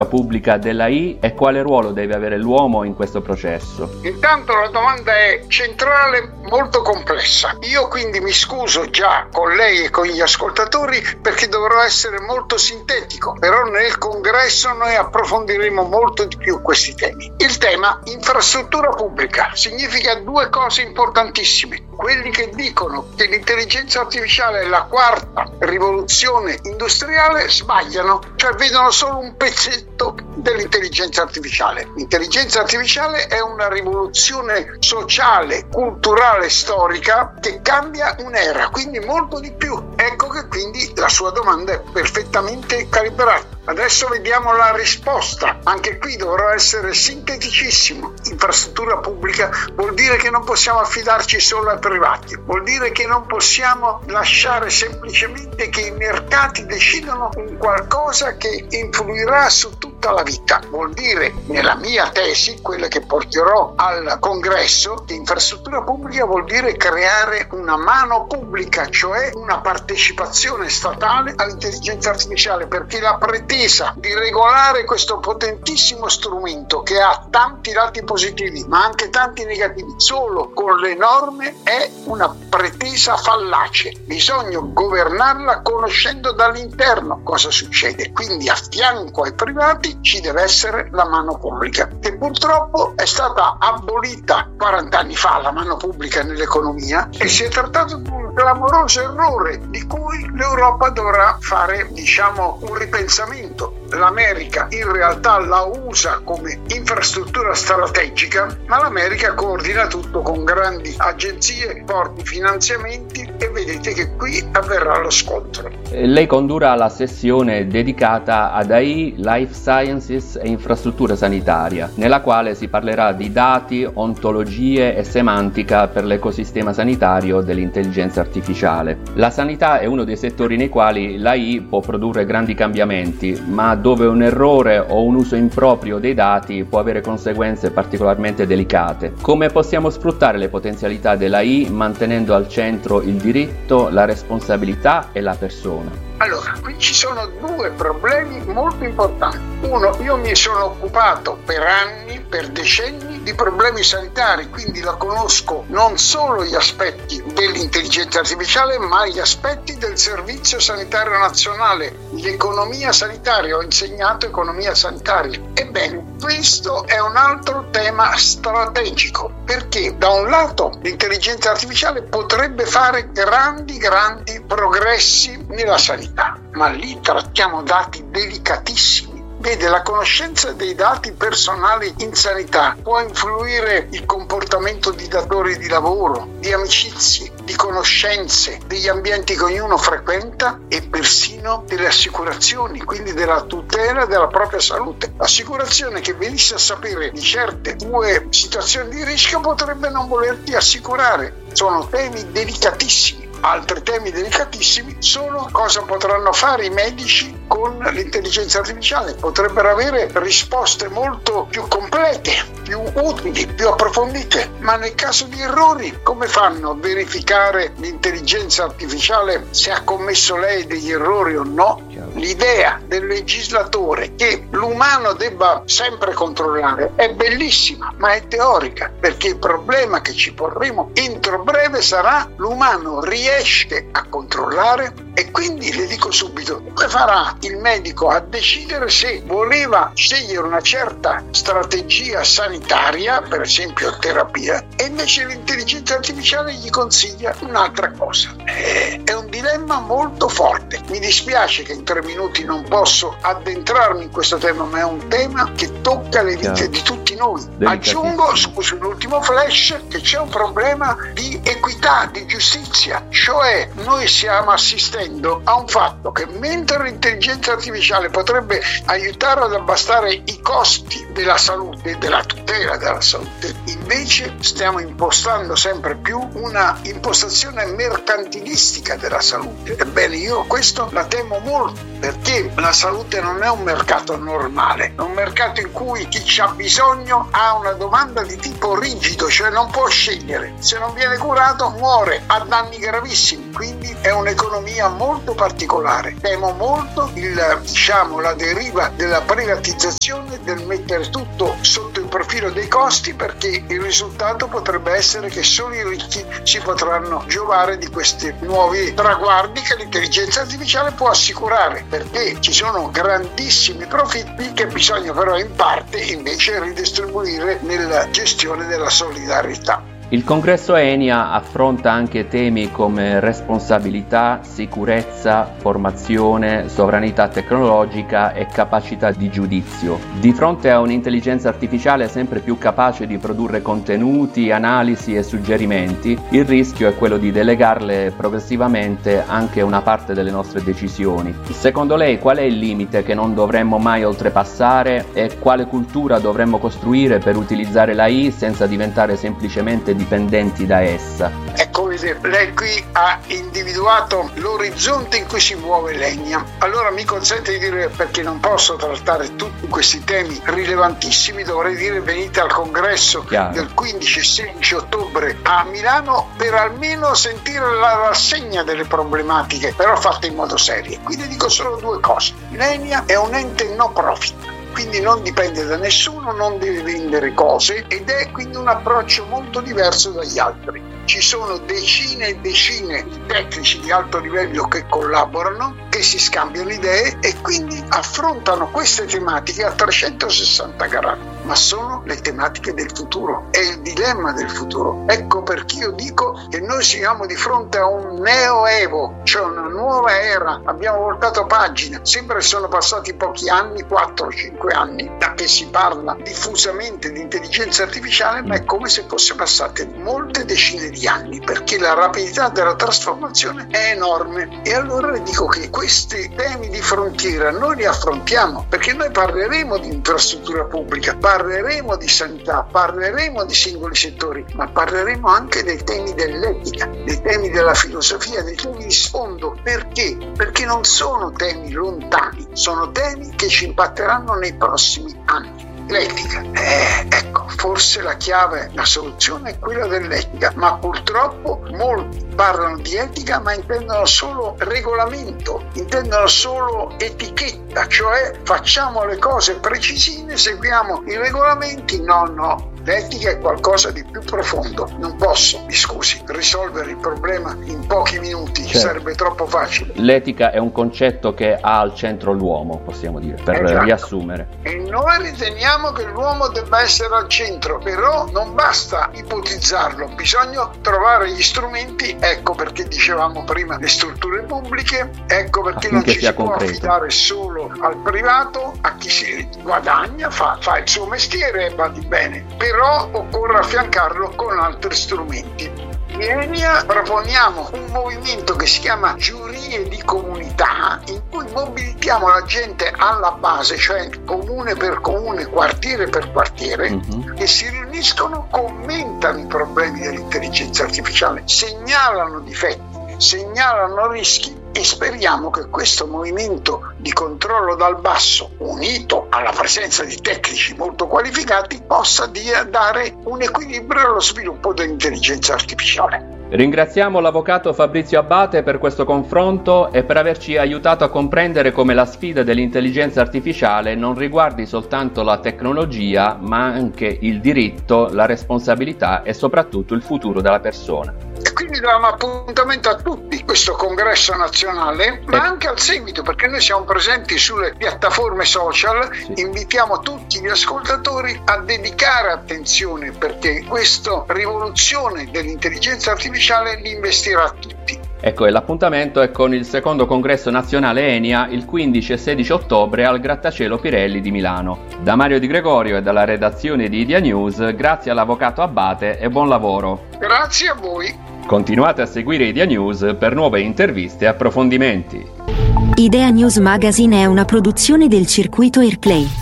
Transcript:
pubblica dell'AI e quale ruolo deve avere l'uomo in questo processo? Intanto la domanda è centrale, molto complessa. Io quindi mi scuso già con lei e con gli ascoltatori perché dovrò essere molto sintetico, però nel congresso noi approfondiremo molto di più questi temi. Il tema infrastruttura pubblica significa due cose importantissime. Quelli che dicono che l'intelligenza artificiale è la quarta rivoluzione industriale sbagliano, cioè vedono solo un pezzetto dell'intelligenza artificiale. L'intelligenza artificiale è una rivoluzione sociale, culturale, storica che cambia un'era, quindi molto di più. Ecco che quindi la sua domanda è perfettamente calibrata. Adesso vediamo la risposta. Anche qui dovrò essere sinteticissimo. Infrastruttura pubblica vuol dire che non possiamo affidarci solo ai privati, vuol dire che non possiamo lasciare semplicemente che i mercati decidano un qualcosa che influirà su tutta la vita. Vuol dire, nella mia tesi, quella che porterò al congresso, che infrastruttura pubblica vuol dire creare una mano pubblica, cioè una partecipazione statale all'intelligenza artificiale, perché la pretesa di regolare questo potentissimo strumento che ha tanti lati positivi ma anche tanti negativi solo con le norme è una pretesa fallace. Bisogna governarla conoscendo dall'interno cosa succede, quindi a fianco ai privati ci deve essere la mano pubblica, che purtroppo è stata abolita 40 anni fa, la mano pubblica nell'economia, e si è trattato di un clamoroso errore di cui l'Europa dovrà fare, un ripensamento. L'America in realtà la usa come infrastruttura strategica, ma l'America coordina tutto con grandi agenzie, forti finanziamenti, e vedete che qui avverrà lo scontro. Lei condurrà la sessione dedicata ad AI, Life Sciences e infrastruttura sanitaria, nella quale si parlerà di dati, ontologie e semantica per l'ecosistema sanitario dell'intelligenza artificiale. La sanità è uno dei settori nei quali l'AI può produrre grandi cambiamenti, ma dove un errore o un uso improprio dei dati può avere conseguenze particolarmente delicate. Come possiamo sfruttare le potenzialità dell'AI mantenendo al centro il diritto, la responsabilità e la persona? Allora, qui ci sono due problemi molto importanti. Uno, io mi sono occupato per anni, per decenni, di problemi sanitari, quindi la conosco non solo gli aspetti dell'intelligenza artificiale, ma gli aspetti del Servizio Sanitario Nazionale, l'economia sanitaria. Ho insegnato economia sanitaria. Ebbene, questo è un altro tema strategico, perché da un lato l'intelligenza artificiale potrebbe fare grandi progressi nella sanità, ma lì trattiamo dati delicatissimi. Vede, la conoscenza dei dati personali in sanità può influire il comportamento di datori di lavoro, di amicizie, di conoscenze, degli ambienti che ognuno frequenta e persino delle assicurazioni, quindi della tutela della propria salute. L'assicurazione che venisse a sapere di certe tue situazioni di rischio potrebbe non volerti assicurare. Sono temi delicatissimi. Altri temi delicatissimi sono cosa potranno fare i medici con l'intelligenza artificiale. Potrebbero avere risposte molto più complete, più utili, più approfondite, ma nel caso di errori come fanno a verificare l'intelligenza artificiale se ha commesso lei degli errori o no? L'idea del legislatore che l'umano debba sempre controllare è bellissima, ma è teorica, perché il problema che ci porremo entro breve sarà: l'umano riesce a controllare? E quindi le dico subito, come farà il medico a decidere se voleva scegliere una certa strategia sanitaria, per esempio terapia, e invece l'intelligenza artificiale gli consiglia un'altra cosa? È un dilemma molto forte. Mi dispiace che in 3 minuti non posso addentrarmi in questo tema, ma è un tema che tocca le vite di tutti noi. Aggiungo, scusi, l'ultimo flash, che c'è un problema di equità, di giustizia, cioè noi stiamo assistendo a un fatto che mentre l'intelligenza artificiale potrebbe aiutare ad abbassare i costi della salute, della tutela della salute, invece stiamo impostando sempre più una impostazione mercantilistica della salute. Ebbene, io questo la temo molto, perché la salute non è un mercato normale, è un mercato in cui chi c'ha bisogno ha una domanda di tipo rigido, cioè non può scegliere, se non viene curato muore, ha danni gravissimi, quindi è un'economia molto particolare. Temo molto la deriva della privatizzazione, del mettere tutto sotto il profilo dei costi, perché il risultato potrebbe essere che solo i ricchi si potranno giovare di questi nuovi traguardi che l'intelligenza artificiale può assicurare, perché ci sono grandissimi profitti che bisogna però in parte invece ridistribuire nella gestione della solidarietà. Il congresso ENIA affronta anche temi come responsabilità, sicurezza, formazione, sovranità tecnologica e capacità di giudizio. Di fronte a un'intelligenza artificiale sempre più capace di produrre contenuti, analisi e suggerimenti, il rischio è quello di delegarle progressivamente anche una parte delle nostre decisioni. Secondo lei qual è il limite che non dovremmo mai oltrepassare e quale cultura dovremmo costruire per utilizzare l'AI senza diventare semplicemente dipendenti da essa? Ecco, lei qui ha individuato l'orizzonte in cui si muove l'ENIA. Allora mi consente di dire, perché non posso trattare tutti questi temi rilevantissimi, dovrei dire venite al congresso del 15 e 16 ottobre a Milano per almeno sentire la rassegna delle problematiche, però fatte in modo serio. Quindi dico solo due cose. L'ENIA è un ente no profit, quindi non dipende da nessuno, non deve vendere cose ed è quindi un approccio molto diverso dagli altri. Ci sono decine e decine di tecnici di alto livello che collaborano, che si scambiano idee e quindi affrontano queste tematiche a 360 gradi, ma sono le tematiche del futuro, è il dilemma del futuro. Ecco perché io dico che noi siamo di fronte a un neoevo, cioè una nuova era. Abbiamo voltato pagina, sembra che sono passati pochi anni, 4-5 anni, da che si parla diffusamente di intelligenza artificiale, ma è come se fosse passate molte decine di anni, perché la rapidità della trasformazione è enorme. E allora le dico che questi temi di frontiera noi li affrontiamo, perché noi parleremo di infrastruttura pubblica, parleremo di sanità, parleremo di singoli settori, ma parleremo anche dei temi dell'etica, dei temi della filosofia, dei temi di sfondo. Perché? Perché non sono temi lontani, sono temi che ci impatteranno nei prossimi anni. L'etica, ecco, forse la chiave, la soluzione è quella dell'etica, ma purtroppo molti parlano di etica ma intendono solo regolamento, intendono solo etichetta, cioè facciamo le cose precisine, seguiamo i regolamenti. No, l'etica è qualcosa di più profondo. Non posso, mi scusi, risolvere il problema in pochi minuti, sarebbe troppo facile. L'etica è un concetto che ha al centro l'uomo, possiamo dire, per riassumere. E noi riteniamo che l'uomo debba essere al centro, però non basta ipotizzarlo, bisogna trovare gli strumenti. Ecco perché dicevamo prima le strutture pubbliche, ecco perché non ci si può affidare solo al privato, a chi si guadagna, fa il suo mestiere e va di bene, però occorre affiancarlo con altri strumenti. In ENIA proponiamo un movimento che si chiama giurie di comunità, in cui mobilitiamo la gente alla base, cioè comune per comune, quartiere per quartiere, che si riuniscono, commentano i problemi dell'intelligenza artificiale, segnalano difetti, segnalano rischi e speriamo che questo movimento di controllo dal basso, unito alla presenza di tecnici molto qualificati, possa dare un equilibrio allo sviluppo dell'intelligenza artificiale. Ringraziamo l'avvocato Fabrizio Abbate per questo confronto e per averci aiutato a comprendere come la sfida dell'intelligenza artificiale non riguardi soltanto la tecnologia, ma anche il diritto, la responsabilità e soprattutto il futuro della persona. E quindi diamo appuntamento a tutti questo congresso nazionale, ma anche al seguito, perché noi siamo presenti sulle piattaforme social. Invitiamo tutti gli ascoltatori a dedicare attenzione, perché questa rivoluzione dell'intelligenza artificiale li investirà tutti. Ecco, e l'appuntamento è con il secondo congresso nazionale ENIA il 15 e 16 ottobre al Grattacielo Pirelli di Milano. Da Mario Di Gregorio e dalla redazione di Idea News, grazie all'avvocato Abbate e buon lavoro. Grazie a voi. Continuate a seguire Idea News per nuove interviste e approfondimenti. Idea News Magazine è una produzione del circuito Airplay.